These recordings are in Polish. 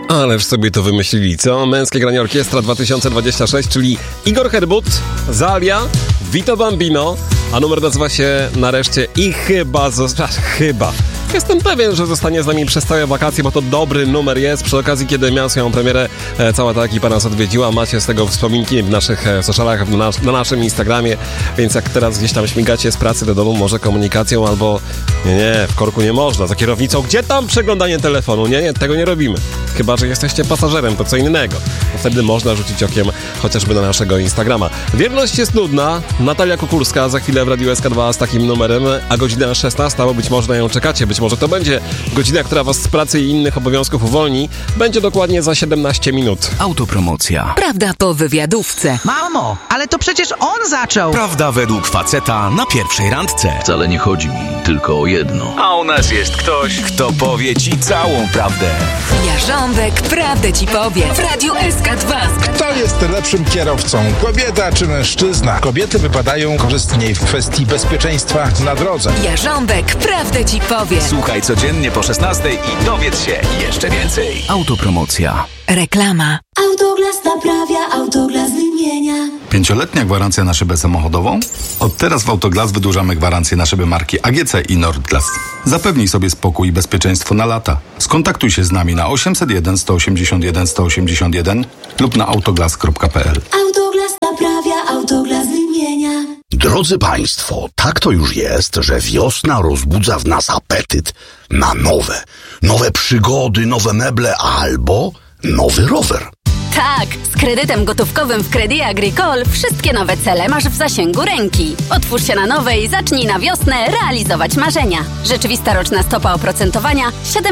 Ależ sobie to wymyślili, co? Męskie granie orkiestra 2026, czyli Igor Herbut, Zalia, Vito Bambino, a numer nazywa się nareszcie i chyba... Jestem pewien, że zostanie z nami przez całe wakacje, bo to dobry numer jest. Przy okazji, kiedy miał swoją premierę, cała ta ekipa nas odwiedziła. Macie z tego wspominki w naszych socialach, na naszym Instagramie, więc jak teraz gdzieś tam śmigacie z pracy do domu, może komunikacją albo... Nie, w korku nie można. Za kierownicą, gdzie tam przeglądanie telefonu? Nie, tego nie robimy. Chyba że jesteście pasażerem, to co innego. Bo wtedy można rzucić okiem chociażby na naszego Instagrama. Wierność jest nudna. Natalia Kukulska za chwilę w Radiu SK2 z takim numerem, a godzina 16, bo być może na nią czekacie, być może to będzie godzina, która was z pracy i innych obowiązków uwolni. Będzie dokładnie za 17 minut. Autopromocja. Prawda po wywiadówce. Mamo, ale to przecież on zaczął. Prawda według faceta na pierwszej randce. Wcale nie chodzi mi tylko o jedno. A u nas jest ktoś, kto powie ci całą prawdę. Jarząbek prawdę ci powie w Radiu SK2. Kto jest lepszym kierowcą? Kobieta czy mężczyzna? Kobiety wypadają korzystniej w kwestii bezpieczeństwa na drodze. Jarząbek prawdę ci powie. Słuchaj codziennie po 16 i dowiedz się jeszcze więcej. Autopromocja. Reklama. Autoglas naprawia, Autoglas wymienia. 5-letnia gwarancja na szybę samochodową? Od teraz w Autoglas wydłużamy gwarancję na szyby marki AGC i Nordglas. Zapewnij sobie spokój i bezpieczeństwo na lata. Skontaktuj się z nami na 801 181 181 lub na autoglas.pl. Autoglas naprawia, Autoglas wymienia. Drodzy Państwo, tak to już jest, że wiosna rozbudza w nas apetyt na nowe przygody, nowe meble albo nowy rower. Tak, z kredytem gotówkowym w Crédit Agricole wszystkie nowe cele masz w zasięgu ręki. Otwórz się na nowe i zacznij na wiosnę realizować marzenia. Rzeczywista roczna stopa oprocentowania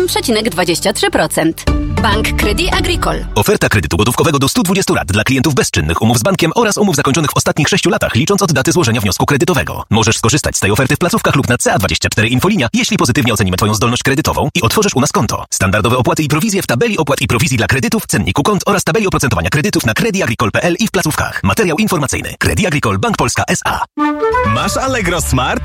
7,23%. Bank Crédit Agricole. Oferta kredytu gotówkowego do 120 lat dla klientów bezczynnych umów z bankiem oraz umów zakończonych w ostatnich 6 latach, licząc od daty złożenia wniosku kredytowego. Możesz skorzystać z tej oferty w placówkach lub na CA24 Infolinia, jeśli pozytywnie ocenimy Twoją zdolność kredytową i otworzysz u nas konto. Standardowe opłaty i prowizje w tabeli opłat i prowizji dla kredytów, cenniku kont oraz tabeli oprocentowania kredytów na crediagricole.pl i w placówkach. Materiał informacyjny. Crédit Agricole Bank Polska S.A. Masz Allegro Smart?